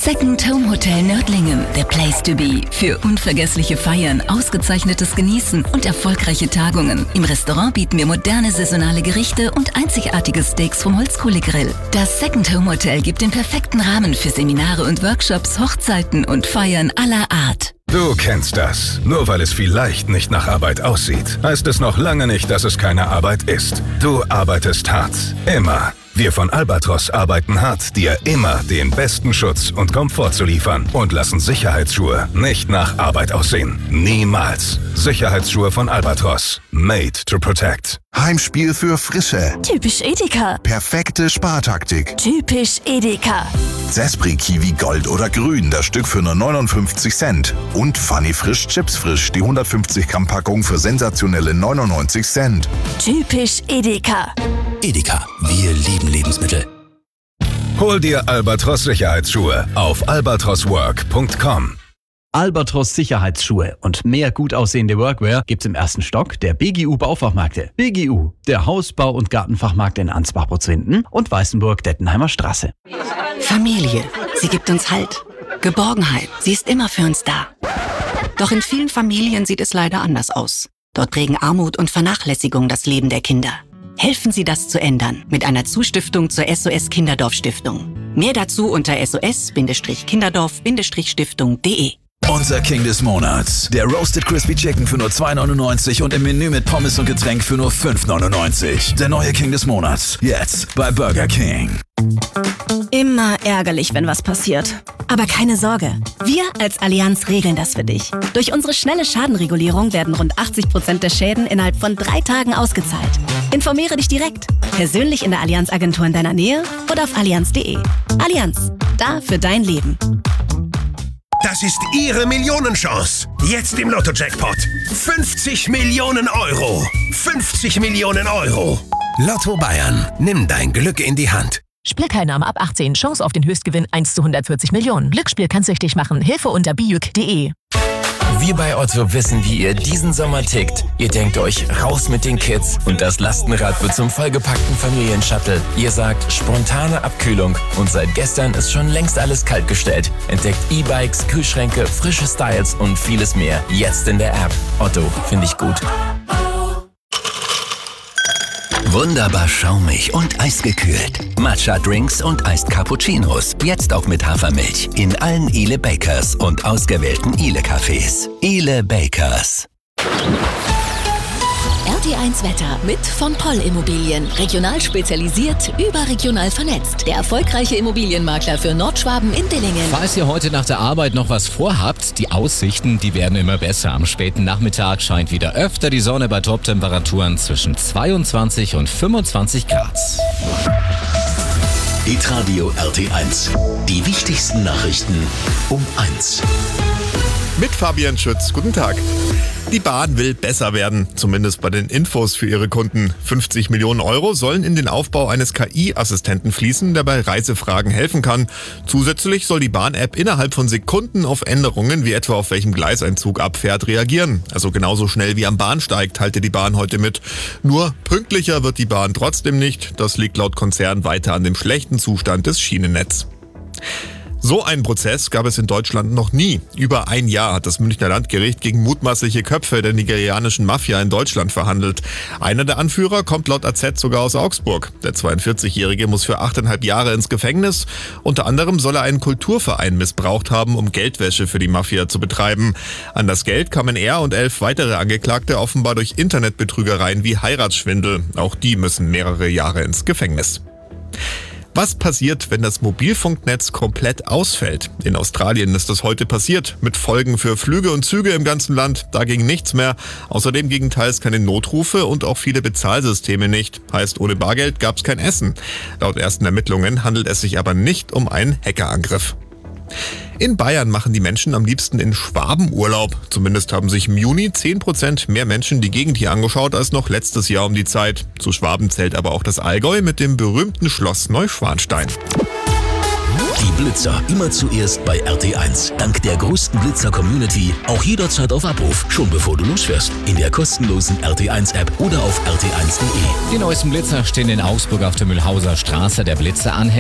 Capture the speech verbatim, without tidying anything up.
Second Home Hotel Nördlingen, the place to be. Für unvergessliche Feiern, ausgezeichnetes Genießen und erfolgreiche Tagungen. Im Restaurant bieten wir moderne saisonale Gerichte und einzigartige Steaks vom Holzkohlegrill. Das Second Home Hotel gibt den perfekten Rahmen für Seminare und Workshops, Hochzeiten und Feiern aller Art. Du kennst das. Nur weil es vielleicht nicht nach Arbeit aussieht, heißt es noch lange nicht, dass es keine Arbeit ist. Du arbeitest hart. Immer. Wir von Albatros arbeiten hart, dir immer den besten Schutz und Komfort zu liefern und lassen Sicherheitsschuhe nicht nach Arbeit aussehen. Niemals. Sicherheitsschuhe von Albatros. Made to protect. Heimspiel für Frische. Typisch Edeka. Perfekte Spartaktik. Typisch Edeka. Zespri Kiwi Gold oder Grün, das Stück für nur neunundfünfzig Cent. Und Funny Frisch Chips Frisch, die hundertfünfzig Gramm Packung für sensationelle neunundneunzig Cent. Typisch Edeka. Edeka, wir lieben Lebensmittel. Hol dir Albatros Sicherheitsschuhe auf albatros work punkt com. Albatros Sicherheitsschuhe und mehr gut aussehende Workwear gibt's im ersten Stock der B G U Baufachmärkte. B G U, der Haus-, Bau- und Gartenfachmarkt in Ansbach-Bozwinden und Weißenburg-Dettenheimer Straße. Familie, sie gibt uns Halt. Geborgenheit, sie ist immer für uns da. Doch in vielen Familien sieht es leider anders aus. Dort prägen Armut und Vernachlässigung das Leben der Kinder. Helfen Sie, das zu ändern mit einer Zustiftung zur S O S Kinderdorf Stiftung. Mehr dazu unter s o s kinderdorf stiftung punkt de. Unser King des Monats. Der Roasted Crispy Chicken für nur zwei neunundneunzig und im Menü mit Pommes und Getränk für nur fünf neunundneunzig. Der neue King des Monats. Jetzt bei Burger King. Immer ärgerlich, wenn was passiert. Aber keine Sorge. Wir als Allianz regeln das für dich. Durch unsere schnelle Schadenregulierung werden rund achtzig Prozent der Schäden innerhalb von drei Tagen ausgezahlt. Informiere dich direkt. Persönlich in der Allianz-Agentur in deiner Nähe oder auf allianz punkt de. Allianz. Da für dein Leben. Das ist Ihre Millionenchance. Jetzt im Lotto-Jackpot. fünfzig Millionen Euro. fünfzig Millionen Euro. Lotto Bayern. Nimm dein Glück in die Hand. Spielteilnahme ab achtzehn. Chance auf den Höchstgewinn eins zu hundertvierzig Millionen. Glücksspiel kann's süchtig machen. Hilfe unter bijuk punkt de. Wir bei Otto wissen, wie ihr diesen Sommer tickt. Ihr denkt euch, raus mit den Kids und das Lastenrad wird zum vollgepackten Familienshuttle. Ihr sagt, spontane Abkühlung und seit gestern ist schon längst alles kaltgestellt. Entdeckt E-Bikes, Kühlschränke, frische Styles und vieles mehr. Jetzt in der App. Otto, finde ich gut. Wunderbar schaumig und eisgekühlt. Matcha-Drinks und Iced Cappuccinos. Jetzt auch mit Hafermilch. In allen Ile Bakers und ausgewählten Ile-Cafés. Ile Bakers. R T eins Wetter mit von Poll Immobilien. Regional spezialisiert, überregional vernetzt. Der erfolgreiche Immobilienmakler für Nordschwaben in Dillingen. Falls ihr heute nach der Arbeit noch was vorhabt, die Aussichten, die werden immer besser. Am späten Nachmittag scheint wieder öfter die Sonne bei Toptemperaturen zwischen zweiundzwanzig und fünfundzwanzig Grad. Hitradio R T eins. Die wichtigsten Nachrichten um eins. Mit Fabian Schütz. Guten Tag. Die Bahn will besser werden, zumindest bei den Infos für ihre Kunden. fünfzig Millionen Euro sollen in den Aufbau eines K I-Assistenten fließen, der bei Reisefragen helfen kann. Zusätzlich soll die Bahn-App innerhalb von Sekunden auf Änderungen, wie etwa auf welchem Gleis ein Zug abfährt, reagieren. Also genauso schnell wie am Bahnsteig, teilte die Bahn heute mit. Nur pünktlicher wird die Bahn trotzdem nicht. Das liegt laut Konzern weiter an dem schlechten Zustand des Schienennetzes. So einen Prozess gab es in Deutschland noch nie. Über ein Jahr hat das Münchner Landgericht gegen mutmaßliche Köpfe der nigerianischen Mafia in Deutschland verhandelt. Einer der Anführer kommt laut A Z sogar aus Augsburg. Der zweiundvierzigjährige muss für achteinhalb Jahre ins Gefängnis. Unter anderem soll er einen Kulturverein missbraucht haben, um Geldwäsche für die Mafia zu betreiben. An das Geld kamen er und elf weitere Angeklagte offenbar durch Internetbetrügereien wie Heiratsschwindel. Auch die müssen mehrere Jahre ins Gefängnis. Was passiert, wenn das Mobilfunknetz komplett ausfällt? In Australien ist das heute passiert, mit Folgen für Flüge und Züge im ganzen Land. Da ging nichts mehr. Außerdem gingen teils keine Notrufe und auch viele Bezahlsysteme nicht. Heißt, ohne Bargeld gab es kein Essen. Laut ersten Ermittlungen handelt es sich aber nicht um einen Hackerangriff. In Bayern machen die Menschen am liebsten in Schwaben Urlaub. Zumindest haben sich im Juni zehn Prozent mehr Menschen die Gegend hier angeschaut als noch letztes Jahr um die Zeit. Zu Schwaben zählt aber auch das Allgäu mit dem berühmten Schloss Neuschwanstein. Die Blitzer immer zuerst bei R T eins. Dank der größten Blitzer-Community auch jederzeit auf Abruf, schon bevor du losfährst. In der kostenlosen R T eins App oder auf r t eins punkt de. Die neuesten Blitzer stehen in Augsburg auf der Mühlhauser Straße. Der Blitzeranhänger